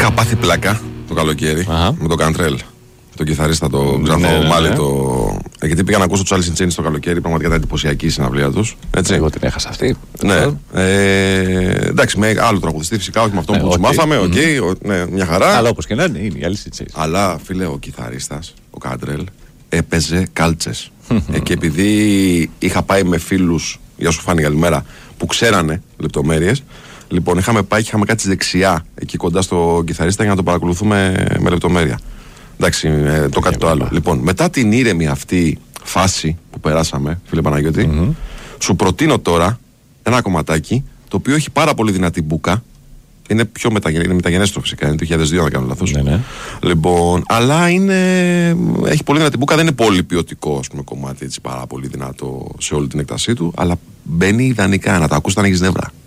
Είχα πάθει πλάκα το καλοκαίρι με τον Καντρέλ. Τον κιθαρίστα, τον Ξανθό Μάλι. Γιατί πήγα να ακούσω του Alice in Chains το καλοκαίρι. Πραγματικά ήταν εντυπωσιακή η συναυλία του. Εγώ την έχασα αυτή. Ναι. Εντάξει, με άλλο τραγουδιστή φυσικά, όχι με αυτόν που του μάθαμε. Ναι, μια χαρά. Αλλά όπως και να είναι, είναι η Alice in Chains. Αλλά φίλε, ο κιθαρίστας, ο Καντρέλ, έπαιζε κάλτσες. Και επειδή είχα πάει με φίλους, γεια σου Φάνη, καλημέρα, που ξέρανε λεπτομέρειες. Λοιπόν, είχαμε κάτσει δεξιά εκεί κοντά στο κιθαρίστα για να το παρακολουθούμε με λεπτομέρεια. Εντάξει, το κάτι το άλλο. Λοιπόν, μετά την ήρεμη αυτή φάση που περάσαμε, φίλε Παναγιώτη, σου προτείνω τώρα ένα κομματάκι το οποίο έχει πάρα πολύ δυνατή μπουκα. Είναι πιο μεταγενέστερο φυσικά, είναι το 2002, αν δεν κάνω λάθος. Ναι. Λοιπόν, αλλά έχει πολύ δυνατή μπουκα, δεν είναι πολύ ποιοτικό κομμάτι, έτσι, πάρα πολύ δυνατό σε όλη την έκτασή του, αλλά μπαίνει ιδανικά να τα ακούσει όταν έχεις νεύρα.